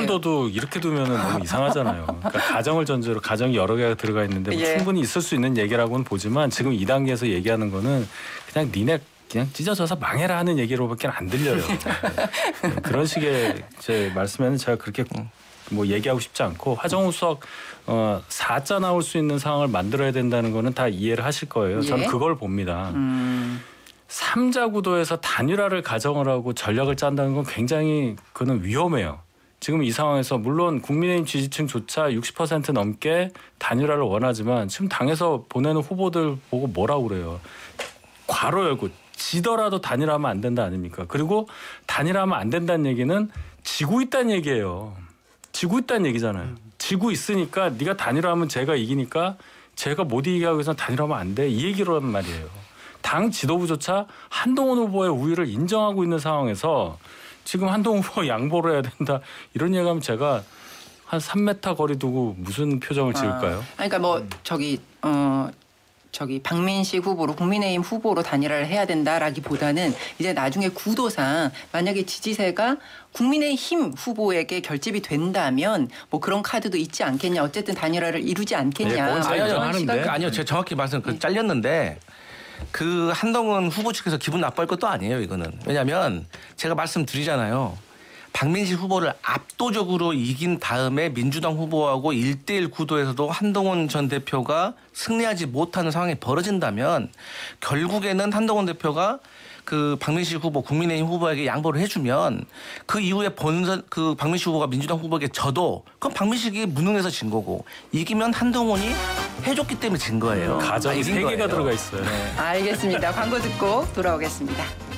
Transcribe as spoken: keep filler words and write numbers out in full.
둬도 이렇게 두면은 너무 이상하잖아요. 그러니까 가정을 전제로 가정이 여러 개가 들어가 있는데 뭐 예. 충분히 있을 수 있는 얘기라고는 보지만 지금 이 단계에서 얘기하는 거는 그냥 니네 그냥 찢어져서 망해라 하는 얘기로밖에 안 들려요. 네, 그런 식의 제 말씀에는 제가 그렇게 뭐 얘기하고 싶지 않고 하정우 수석 어, 사자 나올 수 있는 상황을 만들어야 된다는 거는 다 이해를 하실 거예요. 저는 예. 그걸 봅니다. 음. 삼자 구도에서 단일화를 가정을 하고 전략을 짠다는 건 굉장히 그는 위험해요. 지금 이 상황에서 물론 국민의힘 지지층조차 육십 퍼센트 넘게 단일화를 원하지만 지금 당에서 보내는 후보들 보고 뭐라고 그래요. 괄호 열고 지더라도 단일화하면 안 된다 아닙니까? 그리고 단일화하면 안 된다는 얘기는 지고 있다는 얘기예요. 지고 있다는 얘기잖아요. 지고 있으니까 네가 단일화하면 제가 이기니까 제가 못 이기게 하기 위해서 단일화하면 안 돼. 이 얘기로란 말이에요. 당 지도부조차 한동훈 후보의 우위를 인정하고 있는 상황에서 지금 한동훈 후보 양보를 해야 된다. 이런 얘기하면 제가 한 삼 미터 거리 두고 무슨 표정을 지을까요? 아, 그러니까 뭐 저기 어 저기 박민식 후보로 국민의힘 후보로 단일화를 해야 된다라기보다는 이제 나중에 구도상 만약에 지지세가 국민의힘 후보에게 결집이 된다면 뭐 그런 카드도 있지 않겠냐. 어쨌든 단일화를 이루지 않겠냐. 예, 그건 뭐 아니요, 이런 하는데. 시각- 아니요, 제가 정확히 말씀 그 잘렸는데 그 한동훈 후보 측에서 기분 나빠할 것도 아니에요, 이거는. 왜냐하면 제가 말씀드리잖아요. 박민식 후보를 압도적으로 이긴 다음에 민주당 후보하고 일 대일 구도에서도 한동훈 전 대표가 승리하지 못하는 상황이 벌어진다면 결국에는 한동훈 대표가 그 박민식 후보 국민의힘 후보에게 양보를 해주면 그 이후에 본선 그 박민식 후보가 민주당 후보에게 져도 그건 박민식이 무능해서 진 거고 이기면 한동훈이 해줬기 때문에 진 거예요. 가정이 이긴 세 개가 거예요. 들어가 있어요. 알겠습니다. 광고 듣고 돌아오겠습니다.